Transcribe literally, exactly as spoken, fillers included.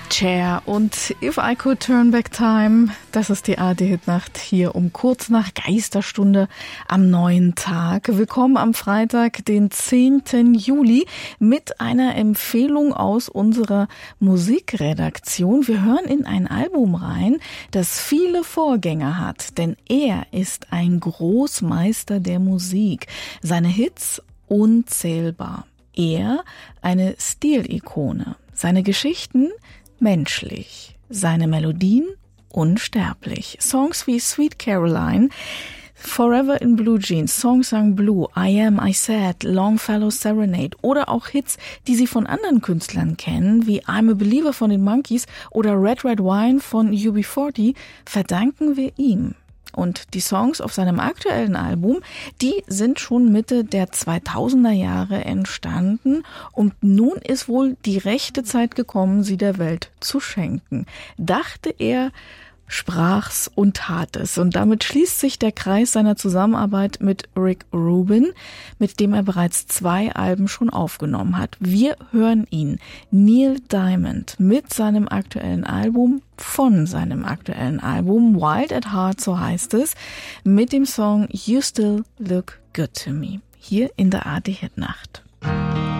Cher und If I Could Turn Back Time, das ist die A R D-Hitnacht hier um kurz nach Geisterstunde am neuen Tag. Willkommen am Freitag, den zehnten Juli, mit einer Empfehlung aus unserer Musikredaktion. Wir hören in ein Album rein, das viele Vorgänger hat, denn er ist ein Großmeister der Musik. Seine Hits unzählbar. Er eine Stilikone. Seine Geschichten menschlich, seine Melodien unsterblich. Songs wie Sweet Caroline, Forever in Blue Jeans, Song Sung Blue, I Am, I Said, Longfellow Serenade oder auch Hits, die Sie von anderen Künstlern kennen, wie I'm a Believer von den Monkees oder Red Red Wine von U B vierzig, verdanken wir ihm. Und die Songs auf seinem aktuellen Album, die sind schon Mitte der zweitausender Jahre entstanden und nun ist wohl die rechte Zeit gekommen, sie der Welt zu schenken. Dachte er, sprach's und tat es. Und damit schließt sich der Kreis seiner Zusammenarbeit mit Rick Rubin, mit dem er bereits zwei Alben schon aufgenommen hat. Wir hören ihn, Neil Diamond, mit seinem aktuellen Album, von seinem aktuellen Album, Wild at Heart, so heißt es, mit dem Song You Still Look Good to Me, hier in der A R D-Hitnacht.